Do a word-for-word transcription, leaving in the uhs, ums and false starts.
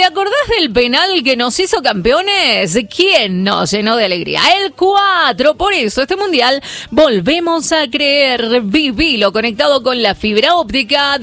acordás del penal que nos hizo campeones? ¿Quién nos llenó de alegría? El cuatro. Por eso este mundial volvemos a creer. Vivilo conectado con la fibra óptica